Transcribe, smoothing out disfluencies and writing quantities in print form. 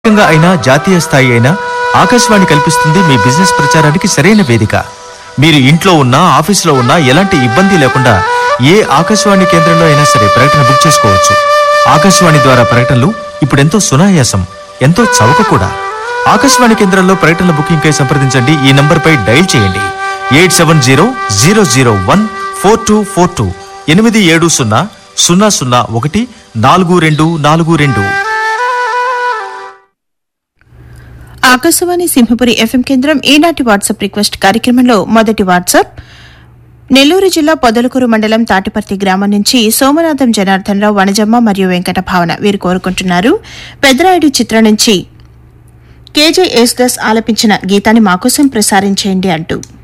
అయినా జాతీయ స్థాయి అయినా ఆకాశవాణి కల్పిస్తుంది మీ బిజినెస్ ప్రచారానికి సరైన వేదిక. మీరు ఇంట్లో ఉన్నా ఆఫీసులో ఉన్నా ఎలాంటి ఇబ్బంది లేకుండా ఏ ఆకాశవాణి కేంద్రంలో అయినా సరే ప్రకటన బుక్ చేసుకోవచ్చు. ఆకాశవాణి ద్వారా ప్రకటనలు ఇప్పుడు ఎంతో సునాయాసం, ఎంతో చౌక కూడా. ఆకాశవాణి కేంద్రంలో ప్రకటనల బుకింగ్ కై సంప్రదించండి. ఈ నంబర్ పై డైల్ చేయండి 8700014242 8700014242. ఆకాశవాణి సింహపురి ఎఫ్ఎం కేంద్రం ఈనాటి వాట్సాప్ రిక్వెస్ట్ కార్యక్రమంలో మొదటి వాట్సాప్ నెల్లూరు జిల్లా పొదలకూరు మండలం తాటిపర్తి గ్రామం నుంచి సోమనాథం జనార్దన్ రావు, వనజమ్మ మరియు వెంకట భావన వీరు కోరుకుంటున్నారు. పెదరాయుడు చిత్రం నుంచి కేజే యేసుదాస్ ఆలపించిన గీతాన్ని మాకోసం ప్రసారించేయండి అంటూ.